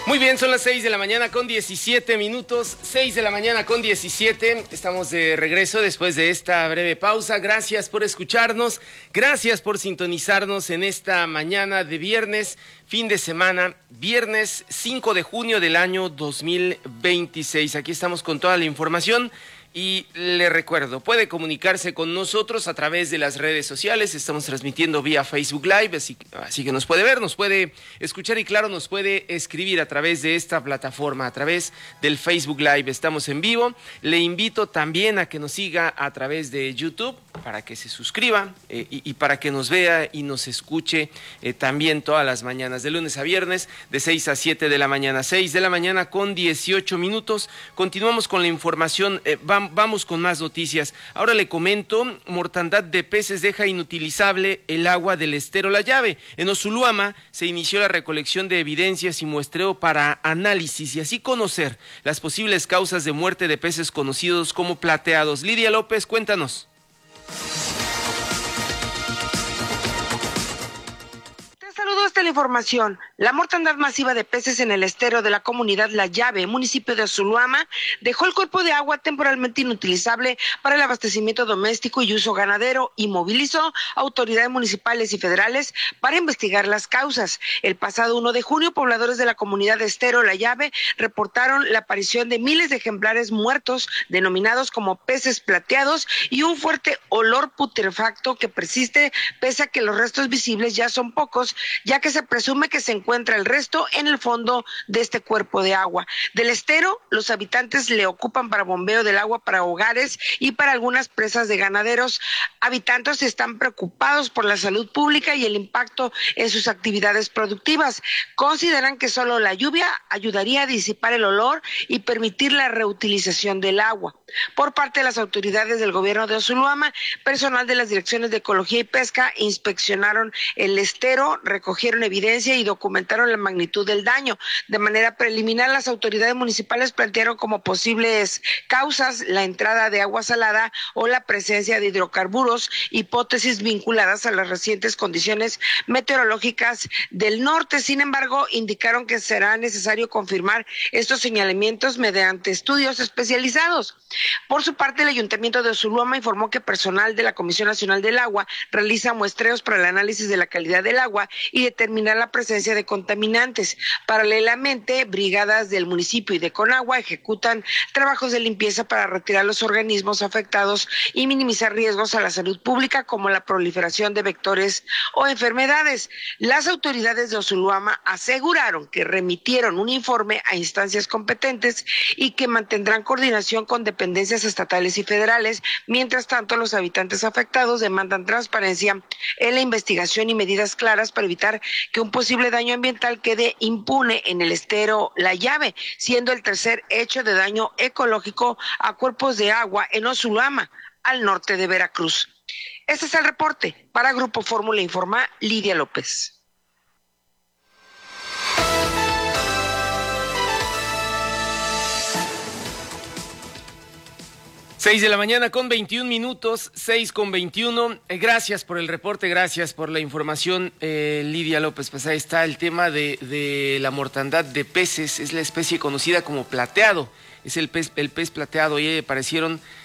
Muy bien, son las 6 de la mañana con 17 minutos, 6 de la mañana con 17, estamos de regreso después de esta breve pausa. Gracias por escucharnos, gracias por sintonizarnos en esta mañana de viernes, fin de semana, viernes 5 de junio del año 2026. Aquí estamos con toda la información. Y le recuerdo, puede comunicarse con nosotros a través de las redes sociales, estamos transmitiendo vía Facebook Live, así que nos puede ver, nos puede escuchar y claro, nos puede escribir a través de esta plataforma, a través del Facebook Live, estamos en vivo. Le invito también a que nos siga a través de YouTube, para que se suscriba y para que nos vea y nos escuche también todas las mañanas, de lunes a viernes, de 6 a 7 de la mañana, 6 de la mañana con 18 minutos. Continuamos con la información, vamos con más noticias. Ahora le comento, mortandad de peces deja inutilizable el agua del estero La Llave. En Oshuluama se inició la recolección de evidencias y muestreo para análisis y así conocer las posibles causas de muerte de peces conocidos como plateados. Lidia López, cuéntanos. Saludos, esta la información. La mortandad masiva de peces en el estero de la comunidad La Llave, municipio de Oshuluama, dejó el cuerpo de agua temporalmente inutilizable para el abastecimiento doméstico y uso ganadero y movilizó autoridades municipales y federales para investigar las causas. El pasado 1 de junio, pobladores de la comunidad de estero La Llave reportaron la aparición de miles de ejemplares muertos, denominados como peces plateados, y un fuerte olor putrefacto que persiste pese a que los restos visibles ya son pocos, ya que se presume que se encuentra el resto en el fondo de este cuerpo de agua. Del estero, los habitantes le ocupan para bombeo del agua para hogares y para algunas presas de ganaderos. Habitantes están preocupados por la salud pública y el impacto en sus actividades productivas. Consideran que solo la lluvia ayudaría a disipar el olor y permitir la reutilización del agua. Por parte de las autoridades del gobierno de Oshuluama, personal de las direcciones de Ecología y Pesca inspeccionaron el estero, recogieron evidencia y documentaron la magnitud del daño. De manera preliminar, las autoridades municipales plantearon como posibles causas la entrada de agua salada o la presencia de hidrocarburos, hipótesis vinculadas a las recientes condiciones meteorológicas del norte. Sin embargo, indicaron que será necesario confirmar estos señalamientos mediante estudios especializados. Por su parte, el Ayuntamiento de Oshuluama informó que personal de la Comisión Nacional del Agua realiza muestreos para el análisis de la calidad del agua y determinar la presencia de contaminantes. Paralelamente, brigadas del municipio y de Conagua ejecutan trabajos de limpieza para retirar los organismos afectados y minimizar riesgos a la salud pública como la proliferación de vectores o enfermedades. Las autoridades de Oshuluama aseguraron que remitieron un informe a instancias competentes y que mantendrán coordinación con dependencias estatales y federales. Mientras tanto, los habitantes afectados demandan transparencia en la investigación y medidas claras para evitar que un posible daño ambiental quede impune en el estero La Llave, siendo el tercer hecho de daño ecológico a cuerpos de agua en Oshuluama, al norte de Veracruz. Este es el reporte. Para Grupo Fórmula informa Lidia López. 6 de la mañana con 21 minutos, 6 con 21. Gracias por el reporte, gracias por la información, Lidia López. Pues ahí está el tema de la mortandad de peces. Es la especie conocida como plateado. Es el pez plateado y aparecieron